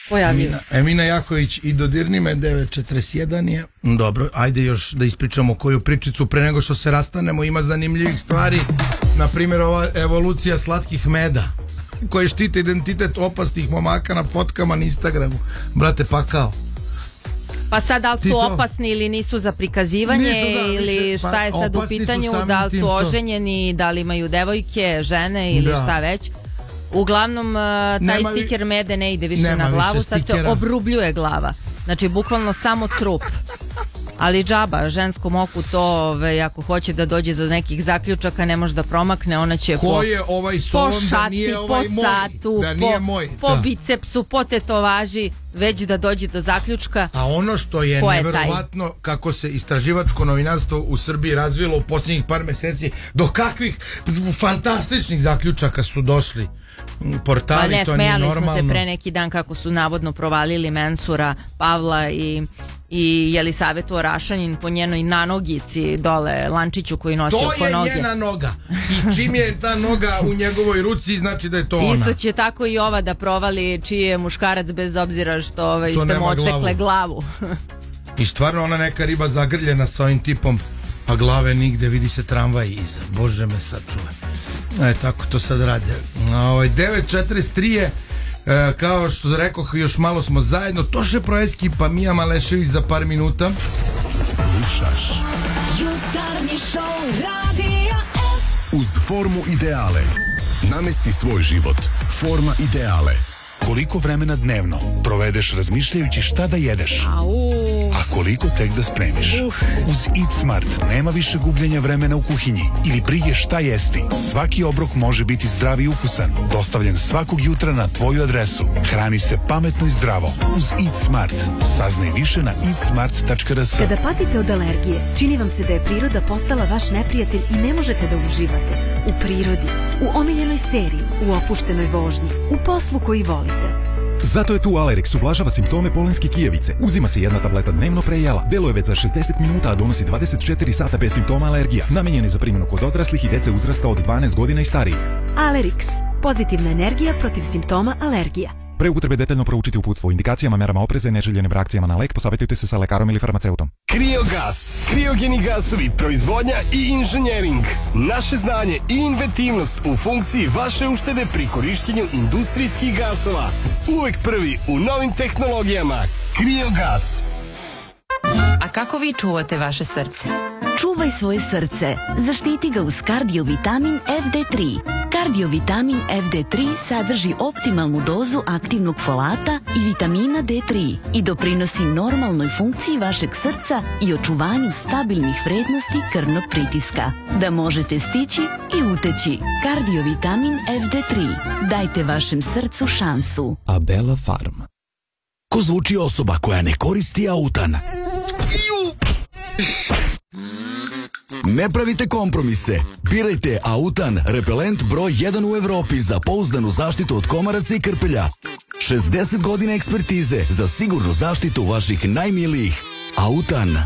pojavljuju. Emina Jahović i Dodirni me 9.41 je. Dobro, ajde još da ispričamo koju pričicu pre nego što se rastanemo. Ima zanimljivih stvari. Naprimjer, ova evolucija slatkih meda koje štite identitet opasnih momaka na fotkama na Instagramu. Brate, pa kao. Pa sad, da li su opasni ili nisu za prikazivanje, ili šta je sad u pitanju, da li su oženjeni, da li imaju devojke, žene ili šta već. Uglavnom, taj stiker mede ne ide više na glavu, sad se obrubljuje glava. Znači, bukvalno samo trup. Ali džaba, ženskom oku to, ako hoće da dođe do nekih zaključaka, ne može da promakne, ona će po šaci, po satu, po bicepsu, po tetovaži, već da dođe do zaključka. A ono što je neverovatno, kako se istraživačko novinarstvo u Srbiji razvilo u posljednjih par meseci, do kakvih fantastičnih zaključaka su došli portali, to nije normalno. Smejali smo se pre neki dan kako su navodno provalili Mensura, Pavla i Jelisavetu Orašanin po njenoj nanogici dole, lančiću koji nosi oko noge. To je njena noga. I čim je ta noga u njegovoj ruci, znači da je to ona. Isto će tako i ova da provali čiji je muškarac, bez obzira što ste mu odsekle glavu. I stvarno ona neka riba zagrljena sa ovim tipom, a glave nigde, vidi se tramvaj iza. Bože me sačuvaj. Tako to sad rade. 9.43 je, kao što rekoh, još malo smo zajedno. Toše Proeski pa Mija Malešević za par minuta. Slušaš Jutarnji šou Radija S. Uz Formu Ideale namesti svoj život. Forma Ideale. Koliko vremena dnevno provedeš razmišljajući šta da jedeš, a koliko tek da spremiš. Uz Eat Smart nema više gubljenja vremena u kuhinji ili brige šta jesti. Svaki obrok može biti zdrav i ukusan, dostavljen svakog jutra na tvoju adresu. Hrani se pametno i zdravo uz Eat Smart. Saznaj više na eatsmart.rs. Kada patite od alergije, čini vam se da je priroda postala vaš neprijatelj i ne možete da uživate u prirodi, u omiljenoj seriji, u opuštenoj vožnji, u poslu koji volite. Zato je tu Alerix, ublažava simptome polenske kijevice. Uzima se jedna tableta dnevno pre jela. Deluje već za 60 minuta, a donosi 24 sata bez simptoma alergija. Namenjen je za primjenu kod odraslih i dece uzrasta od 12 godina i starijih. Alerix, pozitivna energija protiv simptoma alergija. Pre upotrebe detaljno proučiti uputstvo o indikacijama, merama opreza i neželjenim reakcijama na lek, posavjetujte se sa lekarom ili farmaceutom. Kriogas, kriogeni gasovi, proizvodnja i inženjering. Naše znanje i inventivnost u funkciji vaše uštede pri korišćenju industrijskih gasova. Uvek prvi u novim tehnologijama. Kriogas. A kako vi čuvate vaše srce? Čuvaj svoje srce. Zaštiti ga uz kardiovitamin FD3. Kardiovitamin FD3 sadrži optimalnu dozu aktivnog folata i vitamina D3 i doprinosi normalnoj funkciji vašeg srca i očuvanju stabilnih vrednosti krvnog pritiska. Da možete stići i uteći. Kardiovitamin FD3. Dajte vašem srcu šansu. Abela Farm. Ko zvuči osoba koja ne koristi autan? Ne pravite kompromise. Birajte Autan, repelent broj 1 u Evropi za pouzdanu zaštitu od komaraca i krpelja. 60 godina ekspertize za sigurnu zaštitu vaših najmilijih. Autan.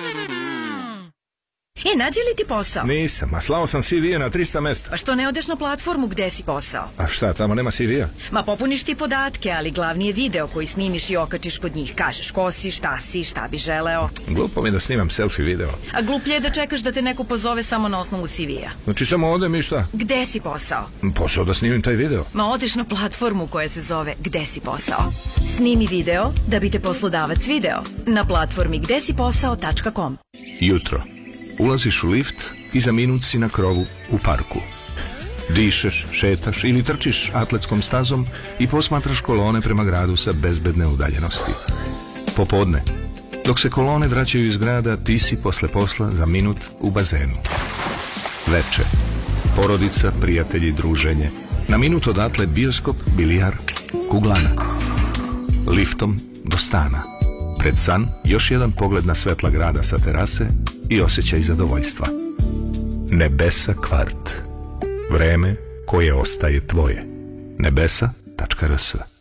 Nađi li ti posao? Nisam, a slao sam CV na 300 mesta. Pa što ne odeš na platformu gde si posao? A šta, tamo nema CV-a? Ma popuniš ti podatke, ali glavni je video koji snimiš i okačiš kod njih. Kažeš ko si, šta bi želeo. Glupo mi da snimam selfie video. A gluplje je da čekaš da te neko pozove samo na osnovu CV-a. Znači samo odem i šta? Gde si posao? Posao da snimim taj video. Ma odeš na platformu koja se zove Gde si posao. Snimi video da bi te poslodavac video na platformi gdesiposao.com. Jutro. Ulaziš u lift i za minut si na krovu u parku. Dišeš, šetaš ili trčiš atletskom stazom i posmatraš kolone prema gradu sa bezbedne udaljenosti. Popodne, dok se kolone vraćaju iz grada, ti si posle posla za minut u bazenu. Veče, porodica, prijatelji, druženje. Na minut odatle bioskop, bilijar, kuglana. Liftom do stana. Pred san još jedan pogled na svetla grada sa terase i osjećaj zadovoljstva. Nebesa kvart. Vreme koje ostaje tvoje. Nebesa.rs